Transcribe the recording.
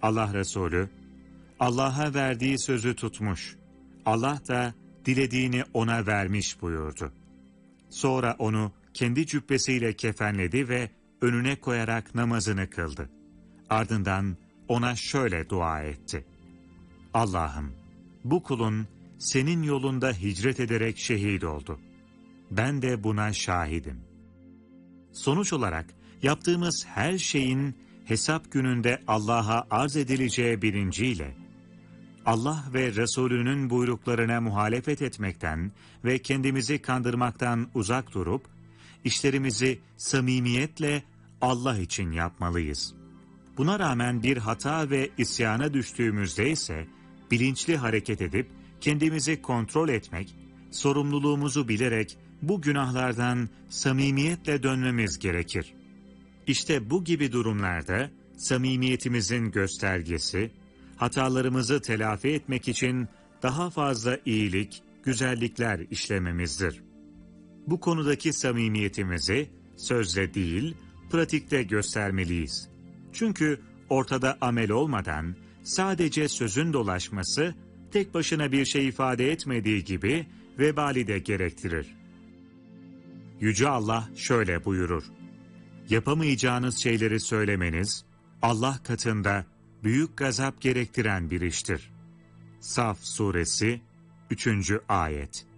Allah Resulü, Allah'a verdiği sözü tutmuş, Allah da dilediğini ona vermiş buyurdu. Sonra onu kendi cübbesiyle kefenledi ve önüne koyarak namazını kıldı. Ardından ona şöyle dua etti. Allah'ım, bu kulun senin yolunda hicret ederek şehit oldu. Ben de buna şahidim. Sonuç olarak yaptığımız her şeyin hesap gününde Allah'a arz edileceği bilinciyle, Allah ve Resulünün buyruklarına muhalefet etmekten ve kendimizi kandırmaktan uzak durup, işlerimizi samimiyetle Allah için yapmalıyız. Buna rağmen bir hata ve isyana düştüğümüzde ise, bilinçli hareket edip kendimizi kontrol etmek, sorumluluğumuzu bilerek bu günahlardan samimiyetle dönmemiz gerekir. İşte bu gibi durumlarda samimiyetimizin göstergesi, hatalarımızı telafi etmek için daha fazla iyilik, güzellikler işlememizdir. Bu konudaki samimiyetimizi sözle değil, pratikte göstermeliyiz. Çünkü ortada amel olmadan sadece sözün dolaşması tek başına bir şey ifade etmediği gibi vebali de gerektirir. Yüce Allah şöyle buyurur: yapamayacağınız şeyleri söylemeniz Allah katında büyük gazap gerektiren bir iştir. Saf Suresi 3. Ayet.